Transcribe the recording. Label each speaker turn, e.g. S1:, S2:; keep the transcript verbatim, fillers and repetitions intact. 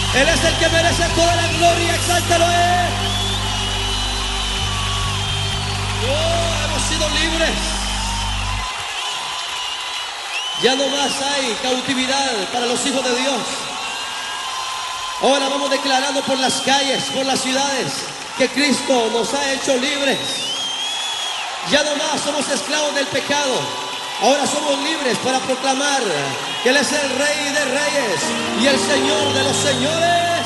S1: Él es el que merece toda la gloria, exáltalo a Él. Oh, hemos sido libres. Ya no más hay cautividad para los hijos de Dios. Ahora vamos declarando por las calles, por las ciudades, que Cristo nos ha hecho libres. Ya no más somos esclavos del pecado. Ahora somos libres para proclamar que Él es el Rey de Reyes y el Señor de los Señores.